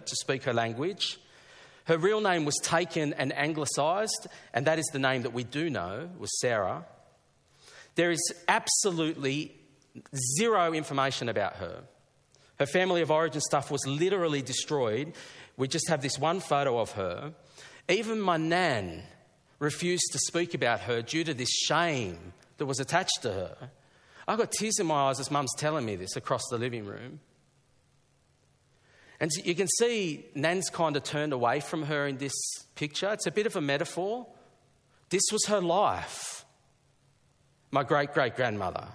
to speak her language. Her real name was taken and anglicised, and that is the name that we do know was Sarah. There is absolutely zero information about her. Her family of origin stuff was literally destroyed. We just have this one photo of her. Even my nan refused to speak about her due to this shame that was attached to her. I got tears in my eyes as Mum's telling me this across the living room. And you can see Nan's kind of turned away from her in this picture. It's a bit of a metaphor. This was her life. My great-great-grandmother.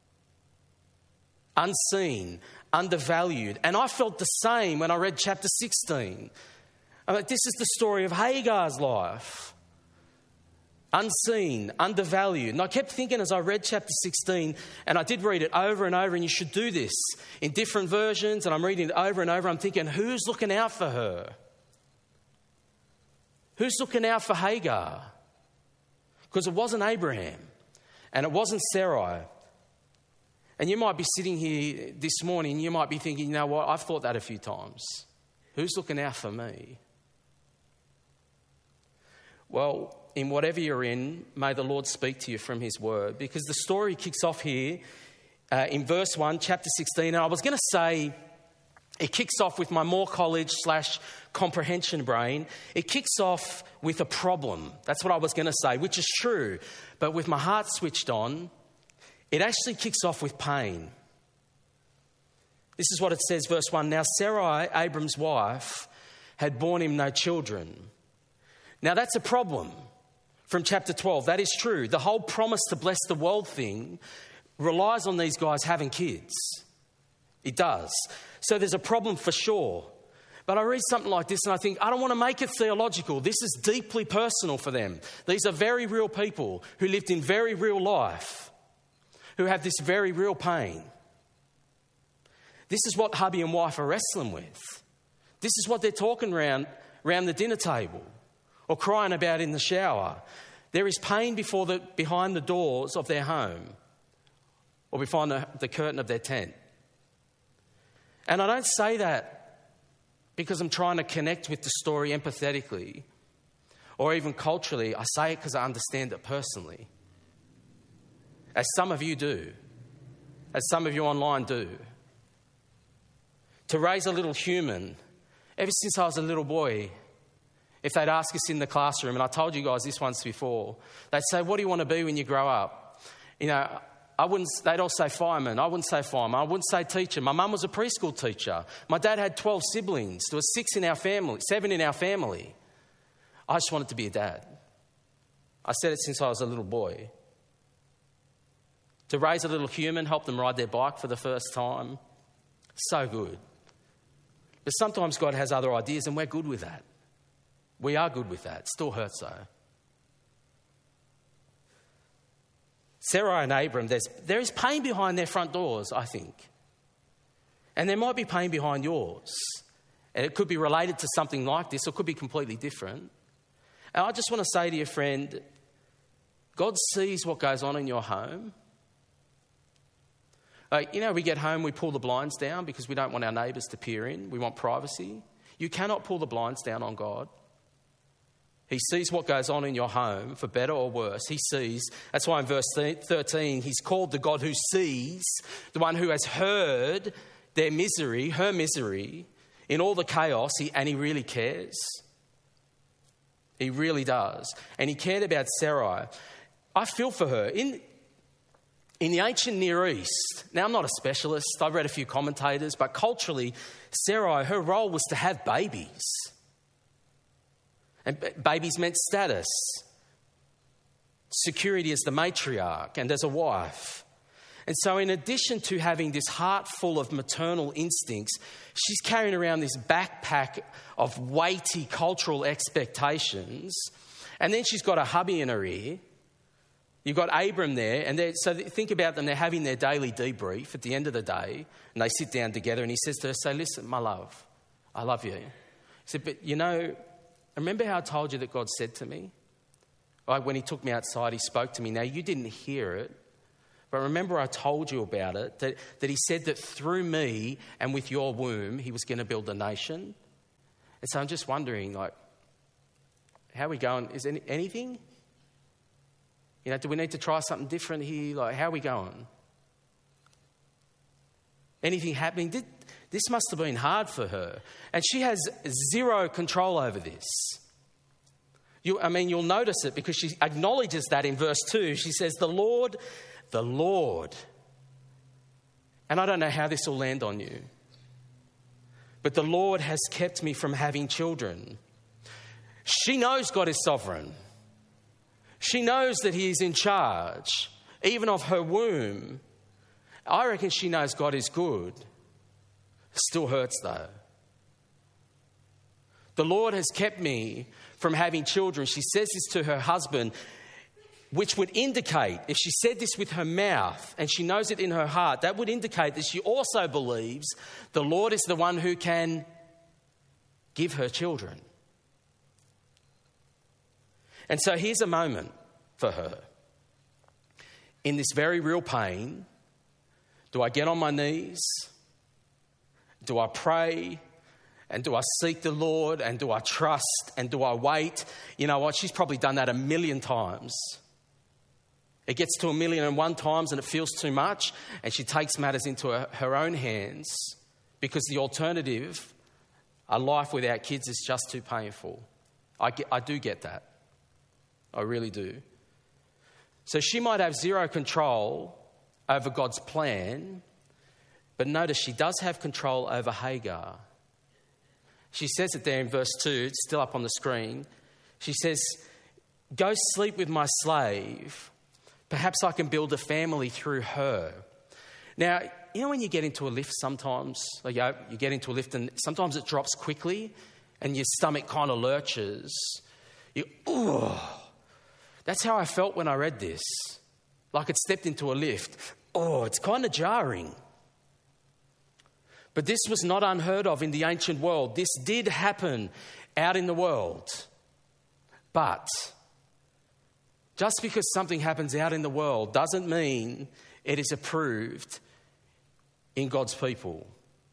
Unseen, undervalued. And I felt the same when I read chapter 16. I'm like, this is the story of Hagar's life. Unseen, undervalued. And I kept thinking as I read chapter 16, and I did read it over and over, and you should do this in different versions, and I'm reading it over and over, I'm thinking, who's looking out for her? Who's looking out for Hagar? Because it wasn't Abraham, and it wasn't Sarai. And you might be sitting here this morning, you might be thinking, you know what, I've thought that a few times. Who's looking out for me? Well, in whatever you're in, may the Lord speak to you from his word, because the story kicks off here in verse 1, chapter 16. And I was going to say it kicks off with my more college/comprehension brain. It kicks off with a problem. That's what I was going to say, which is true. But with my heart switched on, it actually kicks off with pain. This is what it says, verse 1. Now Sarai, Abram's wife, had borne him no children. Now that's a problem. From chapter 12, that is true. The whole promise to bless the world thing relies on these guys having kids. It does. So there's a problem for sure. But I read something like this and I think, I don't want to make it theological. This is deeply personal for them. These are very real people who lived in very real life, who have this very real pain. This is what hubby and wife are wrestling with. This is what they're talking around the dinner table or crying about in the shower. There is pain behind the doors of their home or behind the curtain of their tent. And I don't say that because I'm trying to connect with the story empathetically or even culturally. I say it because I understand it personally. As some of you do. As some of you online do. To raise a little human, ever since I was a little boy, if they'd ask us in the classroom, and I told you guys this once before, they'd say, what do you want to be when you grow up? You know, they'd all say fireman. I wouldn't say fireman. I wouldn't say teacher. My mum was a preschool teacher. My dad had 12 siblings. There was 7 in our family. I just wanted to be a dad. I said it since I was a little boy. To raise a little human, help them ride their bike for the first time. So good. But sometimes God has other ideas and we're good with that. We are good with that. It still hurts though. Sarah and Abram, there is pain behind their front doors, I think. And there might be pain behind yours. And it could be related to something like this or it could be completely different. And I just want to say to you, friend, God sees what goes on in your home. We get home, we pull the blinds down because we don't want our neighbours to peer in. We want privacy. You cannot pull the blinds down on God. He sees what goes on in your home, for better or worse. He sees. That's why in verse 13, he's called the God who sees, the one who has heard their misery, her misery, in all the chaos, and he really cares. He really does. And he cared about Sarai. I feel for her. In the ancient Near East, now I'm not a specialist, I've read a few commentators, but culturally, Sarai, her role was to have babies. And babies meant status, security as the matriarch and as a wife. And so in addition to having this heart full of maternal instincts, she's carrying around this backpack of weighty cultural expectations. And then she's got a hubby in her ear. You've got Abram there. And so think about them. They're having their daily debrief at the end of the day. And they sit down together and he says to her, "So listen, my love, I love you." He said, "But remember how I told you that God said to me? Like when he took me outside, he spoke to me. Now, you didn't hear it, but remember I told you about it, that he said that through me and with your womb, he was going to build a nation. And so I'm just wondering, like, how are we going? Is anything? You know, do we need to try something different here? Like, how are we going? Anything happening? This must have been hard for her. And she has zero control over this. You'll notice it because she acknowledges that in verse 2. She says, the Lord. And I don't know how this will land on you. But the Lord has kept me from having children. She knows God is sovereign. She knows that he is in charge, even of her womb. I reckon she knows God is good. Still hurts though. The Lord has kept me from having children. She says this to her husband, which would indicate, if she said this with her mouth and she knows it in her heart, that would indicate that she also believes the Lord is the one who can give her children. And so here's a moment for her. In this very real pain, do I get on my knees? Do I pray? And do I seek the Lord? And do I trust? And do I wait? You know what? She's probably done that 1,000,000 times. It gets to 1,000,001 times and it feels too much. And she takes matters into her own hands because the alternative, a life without kids, is just too painful. I do get that. I really do. So she might have zero control over God's plan, but notice she does have control over Hagar. She says it there in verse 2, it's still up on the screen. She says, go sleep with my slave. Perhaps I can build a family through her. Now, you know when you get into a lift sometimes, like you get into a lift and sometimes it drops quickly and your stomach kind of lurches. That's how I felt when I read this. Like it stepped into a lift. It's kind of jarring. But this was not unheard of in the ancient world. This did happen out in the world. But just because something happens out in the world doesn't mean it is approved in God's people,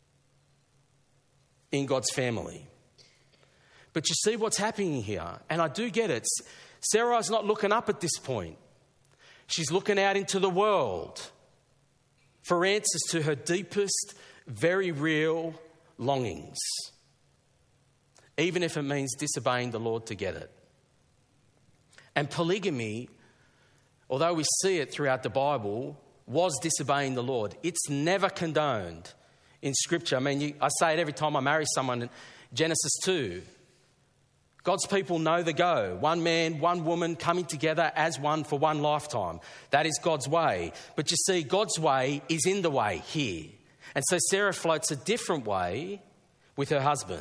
in God's family. But you see what's happening here, and I do get it. Sarai's not looking up at this point. She's looking out into the world for answers to her deepest, very real longings, even if it means disobeying the Lord to get it. And polygamy, although we see it throughout the Bible, was disobeying the Lord. It's never condoned in Scripture. I mean, I say it every time I marry someone in Genesis 2. God's people know the go. One man, one woman coming together as one for one lifetime. That is God's way. But you see, God's way is in the way here. And so Sarah floats a different way with her husband,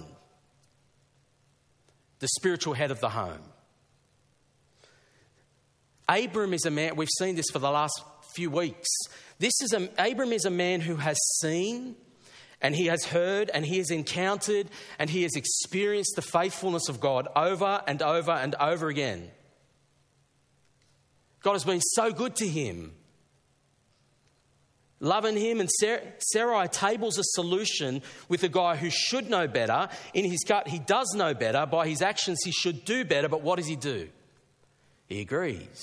the spiritual head of the home. Abram is a man, we've seen this for the last few weeks. Abram is a man who has seen and he has heard and he has encountered and he has experienced the faithfulness of God over and over and over again. God has been so good to him. Loving him, and Sarai tables a solution with a guy who should know better. In his gut, he does know better. By his actions, he should do better. But what does he do? He agrees.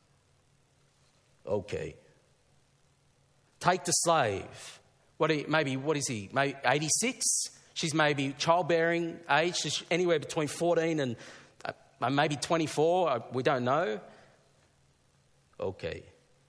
Okay. Take the slave. What is he? Maybe 86? She's maybe childbearing age. She's anywhere between 14 and maybe 24. We don't know. Okay.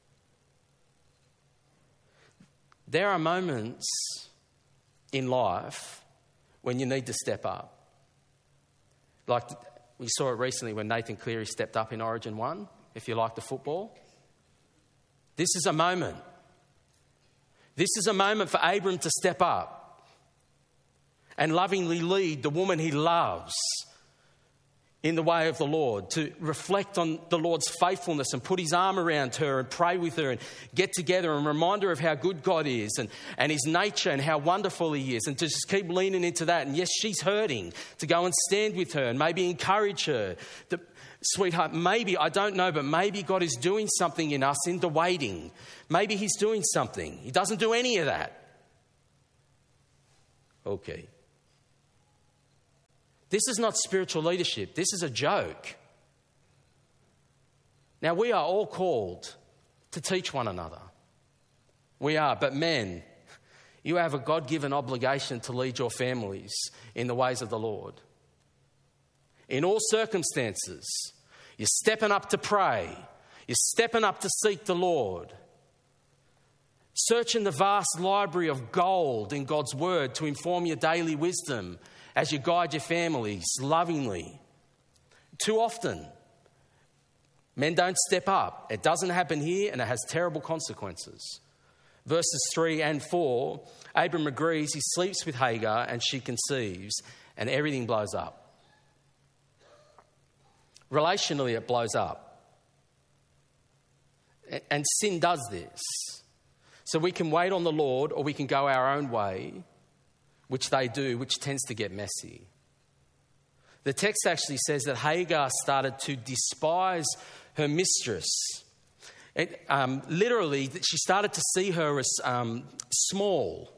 There are moments in life when you need to step up. Like we saw it recently when Nathan Cleary stepped up in Origin 1, if you like the football. This is a moment. This is a moment for Abram to step up and lovingly lead the woman he loves in the way of the Lord, to reflect on the Lord's faithfulness and put his arm around her and pray with her and get together and remind her of how good God is and his nature and how wonderful he is, and to just keep leaning into that. And yes, she's hurting, to go and stand with her and maybe encourage her. Sweetheart, maybe, I don't know, but maybe God is doing something in us in the waiting. Maybe he's doing something. He doesn't do any of that. Okay. This is not spiritual leadership. This is a joke. Now, we are all called to teach one another. We are, but men, you have a God-given obligation to lead your families in the ways of the Lord. In all circumstances, you're stepping up to pray. You're stepping up to seek the Lord. Searching the vast library of gold in God's word to inform your daily wisdom as you guide your families lovingly. Too often, men don't step up. It doesn't happen here, and it has terrible consequences. Verses 3 and 4, Abram agrees, he sleeps with Hagar and she conceives, and everything blows up. Relationally, it blows up. And sin does this. So we can wait on the Lord, or we can go our own way, which they do, which tends to get messy. The text actually says that Hagar started to despise her mistress. Literally, she started to see her as small.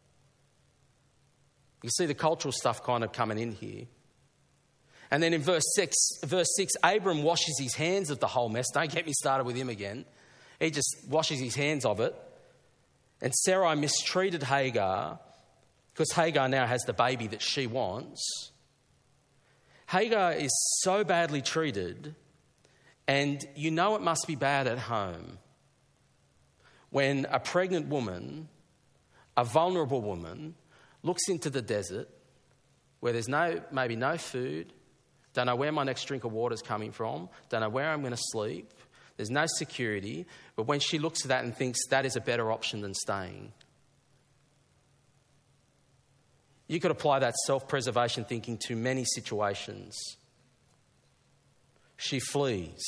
You see the cultural stuff kind of coming in here. And then in verse 6, Abram washes his hands of the whole mess. Don't get me started with him again. He just washes his hands of it. And Sarai mistreated Hagar because Hagar now has the baby that she wants. Hagar is so badly treated, and you know it must be bad at home when a pregnant woman, a vulnerable woman, looks into the desert where there's maybe no food, don't know where my next drink of water is coming from, don't know where I'm going to sleep, there's no security, but when she looks at that and thinks that is a better option than staying. You could apply that self-preservation thinking to many situations. She flees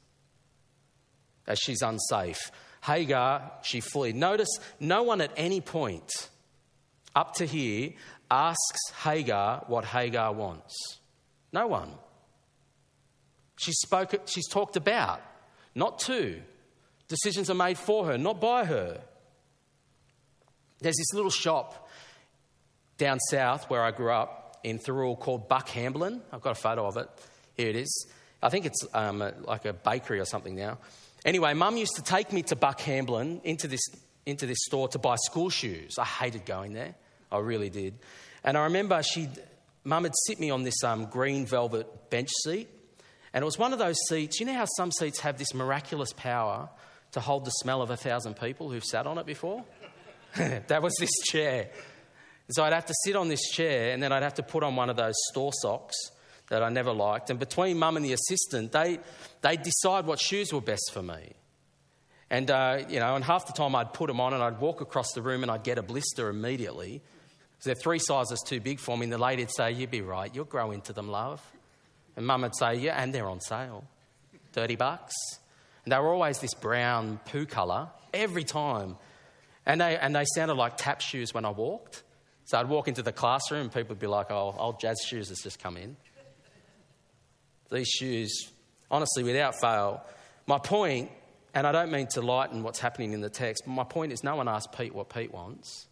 as she's unsafe. Hagar, she flees. Notice no one at any point up to here asks Hagar what Hagar wants. No one. She's talked about, not to. Decisions are made for her, not by her. There's this little shop down south where I grew up in Thirroul called Buck Hamblin. I've got a photo of it. Here it is. I think it's like a bakery or something now. Anyway, Mum used to take me to Buck Hamblin into this store to buy school shoes. I hated going there. I really did. And I remember Mum would sit me on this green velvet bench seat. And it was one of those seats, you know how some seats have this miraculous power to hold the smell of 1,000 people who've sat on it before? That was this chair. So I'd have to sit on this chair, and then I'd have to put on one of those store socks that I never liked. And between Mum and the assistant, they'd decide what shoes were best for me. And, and half the time I'd put them on and I'd walk across the room and I'd get a blister immediately. Because they're 3 sizes too big for me. And the lady'd say, "You'd be right, you'll grow into them, love." And Mum would say, "Yeah, and they're on sale. $30. And they were always this brown poo colour every time. And they sounded like tap shoes when I walked. So I'd walk into the classroom and people would be like, "Oh, old Jazz Shoes has just come in." These shoes, honestly, without fail. My point, and I don't mean to lighten what's happening in the text, but my point is no one asked Pete what Pete wants.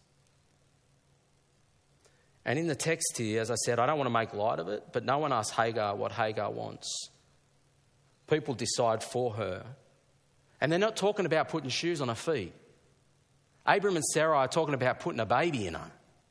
And in the text here, as I said, I don't want to make light of it, but no one asked Hagar what Hagar wants. People decide for her. And they're not talking about putting shoes on her feet. Abram and Sarah are talking about putting a baby in her.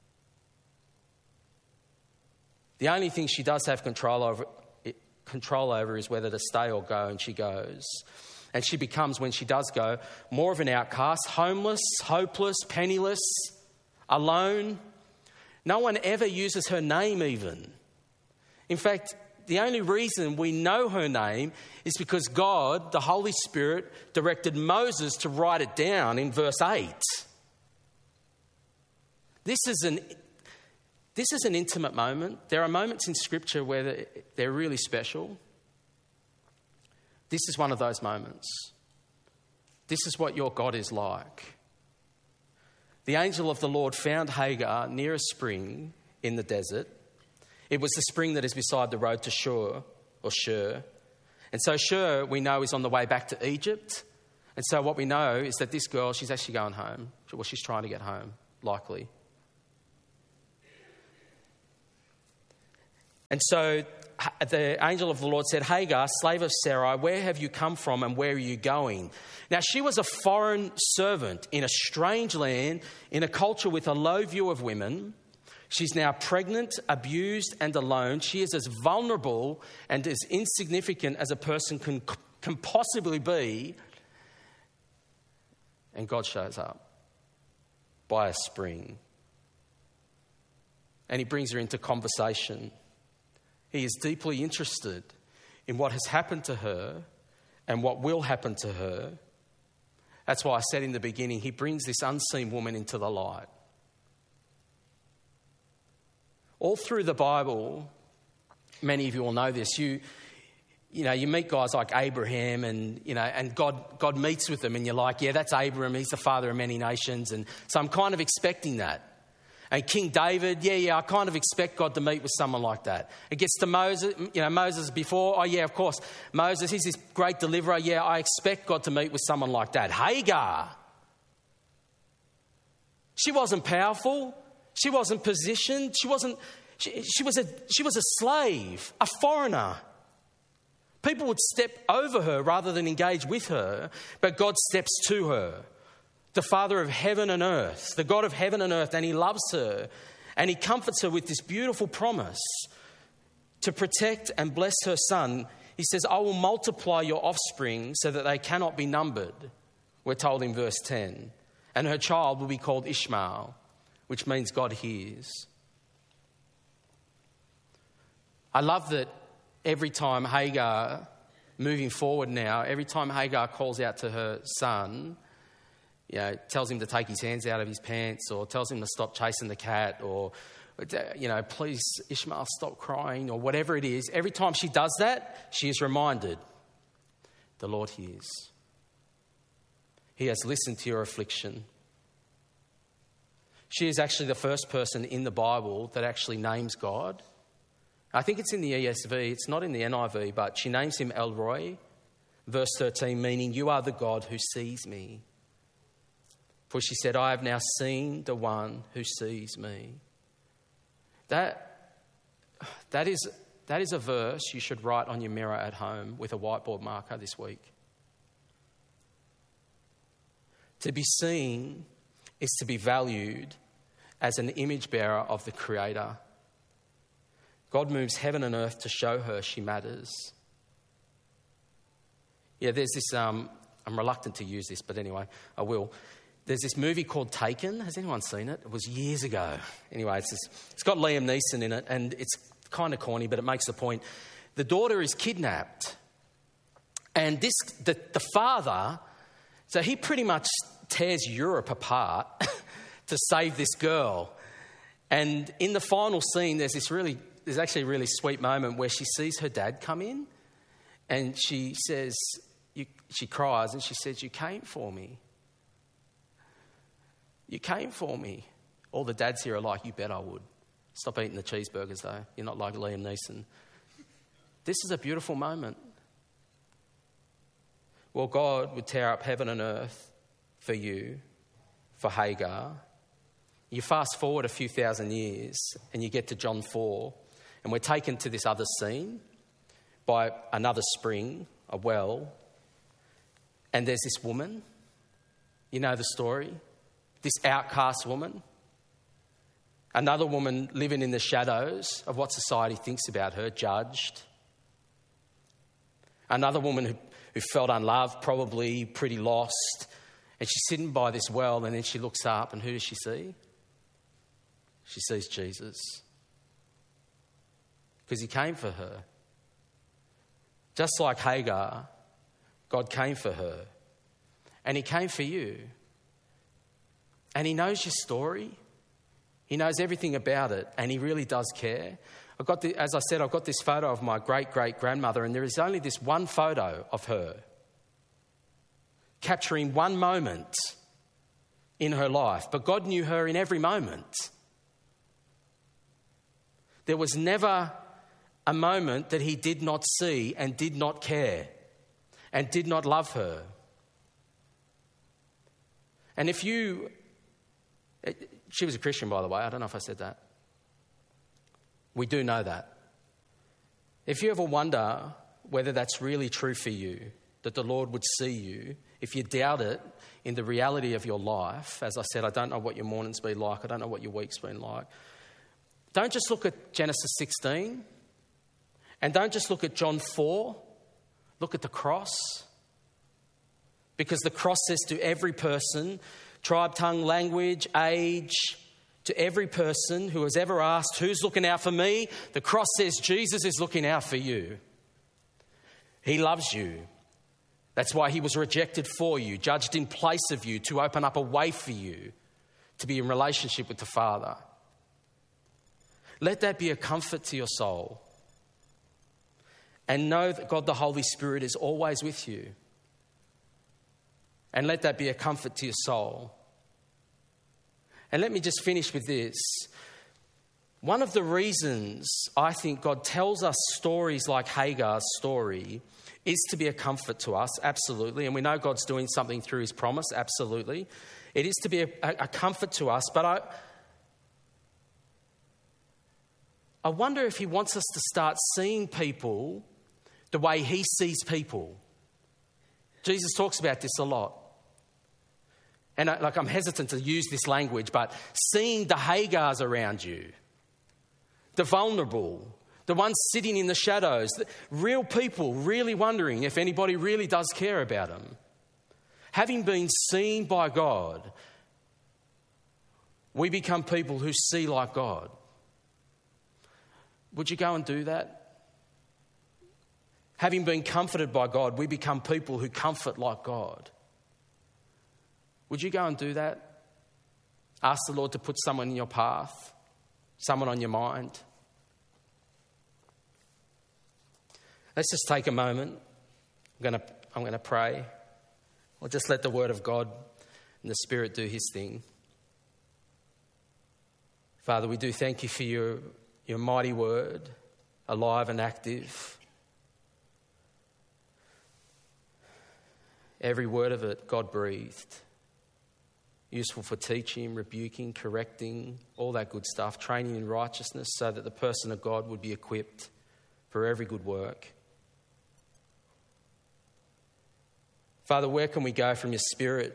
The only thing she does have control over is whether to stay or go, and she goes. And she becomes, when she does go, more of an outcast, homeless, hopeless, penniless, alone. No one ever uses her name even. In fact, the only reason we know her name is because God, the Holy Spirit, directed Moses to write it down in verse 8. This is an intimate moment. There are moments in Scripture where they're really special. This is one of those moments. This is what your God is like. The angel of the Lord found Hagar near a spring in the desert. It was the spring that is beside the road to Shur. And so Shur, we know, is on the way back to Egypt. And so what we know is that this girl, she's actually going home. Well, she's trying to get home, likely. And so the angel of the Lord said, Hagar, slave of Sarai, where have you come from and where are you going? Now, she was a foreign servant in a strange land, in a culture with a low view of women. She's now pregnant, abused, and alone. She is as vulnerable and as insignificant as a person can possibly be. And God shows up by a spring. And he brings her into conversation. He is deeply interested in what has happened to her and what will happen to her. That's why I said in the beginning, he brings this unseen woman into the light. All through the Bible, many of you will know this, you meet guys like Abraham and God meets with them and you're like, yeah, that's Abraham, he's the father of many nations. And so I'm kind of expecting that. And King David, I kind of expect God to meet with someone like that. It gets to Moses, Moses before, oh yeah, of course, Moses, he's this great deliverer. Yeah, I expect God to meet with someone like that. Hagar, she wasn't powerful. She wasn't positioned. She was a slave, a foreigner. People would step over her rather than engage with her, but God steps to her. The Father of heaven and earth, the God of heaven and earth, and he loves her and he comforts her with this beautiful promise to protect and bless her son. He says, I will multiply your offspring so that they cannot be numbered, we're told in verse 10. And her child will be called Ishmael, which means God hears. I love that every time Hagar, moving forward now, every time Hagar calls out to her son, tells him to take his hands out of his pants or tells him to stop chasing the cat or, please, Ishmael, stop crying or whatever it is. Every time she does that, she is reminded, the Lord hears. He has listened to your affliction. She is actually the first person in the Bible that actually names God. I think it's in the ESV, it's not in the NIV, but she names him El Roi, verse 13, meaning you are the God who sees me. For she said, I have now seen the one who sees me. That is a verse you should write on your mirror at home with a whiteboard marker this week. To be seen is to be valued as an image bearer of the Creator. God moves heaven and earth to show her she matters. Yeah, there's this, I'm reluctant to use this, but anyway, I will. There's this movie called Taken. Has anyone seen it? It was years ago. Anyway, it's got Liam Neeson in it, and it's kind of corny, but it makes the point. The daughter is kidnapped, and the father, so he pretty much tears Europe apart to save this girl. And in the final scene, there's actually a really sweet moment where she sees her dad come in, and she says, she cries, and she says, "You came for me. You came for me." All the dads here are like, "You bet I would." Stop eating the cheeseburgers, though. You're not like Liam Neeson. This is a beautiful moment. Well, God would tear up heaven and earth for you, for Hagar. You fast forward a few thousand years and you get to John 4, and we're taken to this other scene by another spring, a well, and there's this woman. You know the story. This outcast woman. Another woman living in the shadows of what society thinks about her, judged. Another woman who felt unloved, probably pretty lost. And she's sitting by this well, and then she looks up, and who does she see? She sees Jesus. Because he came for her. Just like Hagar, God came for her. And he came for you. And he knows your story. He knows everything about it, and he really does care. As I said, I've got this photo of my great-great-grandmother, and there is only this one photo of her capturing one moment in her life. But God knew her in every moment. There was never a moment that he did not see and did not care and did not love her. And she was a Christian, by the way. I don't know if I said that. We do know that. If you ever wonder whether that's really true for you, that the Lord would see you, if you doubt it in the reality of your life, as I said, I don't know what your morning's been like, I don't know what your week's been like, don't just look at Genesis 16 and don't just look at John 4, look at the cross. Because the cross says to every person, tribe, tongue, language, age, to every person who has ever asked, who's looking out for me? The cross says Jesus is looking out for you. He loves you. That's why he was rejected for you, judged in place of you, to open up a way for you to be in relationship with the Father. Let that be a comfort to your soul. And know that God the Holy Spirit is always with you. And let that be a comfort to your soul. And let me just finish with this. One of the reasons I think God tells us stories like Hagar's story is to be a comfort to us, absolutely. And we know God's doing something through his promise, absolutely. It is to be a comfort to us. But I wonder if he wants us to start seeing people the way he sees people. Jesus talks about this a lot. And I'm hesitant to use this language, but seeing the Hagars around you, the vulnerable, the ones sitting in the shadows, real people really wondering if anybody really does care about them. Having been seen by God, we become people who see like God. Would you go and do that? Having been comforted by God, we become people who comfort like God. Would you go and do that? Ask the Lord to put someone in your path, someone on your mind. Let's just take a moment. I'm going to pray. Or just let the Word of God and the Spirit do his thing. Father, we do thank you for your mighty word, alive and active. Every word of it, God breathed. Useful for teaching, rebuking, correcting, all that good stuff, training in righteousness so that the person of God would be equipped for every good work. Father, where can we go from your Spirit?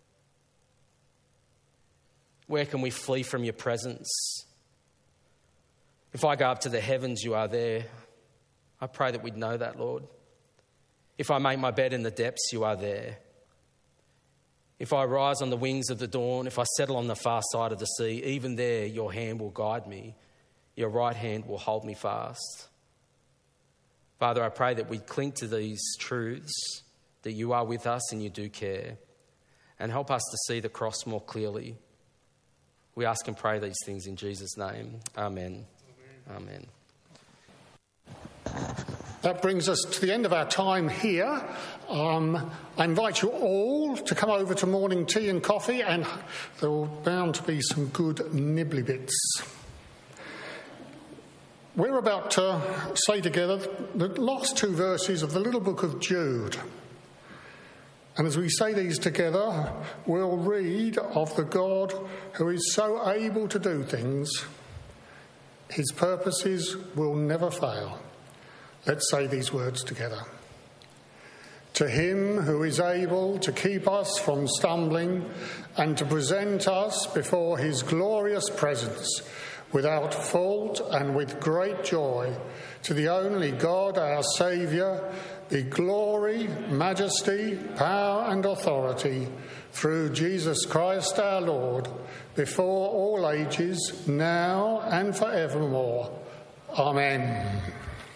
Where can we flee from your presence? If I go up to the heavens, you are there. I pray that we'd know that, Lord. If I make my bed in the depths, you are there. If I rise on the wings of the dawn, if I settle on the far side of the sea, even there your hand will guide me. Your right hand will hold me fast. Father, I pray that we cling to these truths, that you are with us and you do care, and help us to see the cross more clearly. We ask and pray these things in Jesus' name. Amen. Amen. That brings us to the end of our time here. I invite you all to come over to morning tea and coffee, and there will bound to be some good nibbly bits. We're about to say together the last two verses of the little book of Jude. And as we say these together, we'll read of the God who is so able to do things. His purposes will never fail. Let's say these words together. To him who is able to keep us from stumbling and to present us before his glorious presence without fault and with great joy, to the only God, our Saviour, be glory, majesty, power and authority through Jesus Christ our Lord, before all ages, now and forevermore. Amen.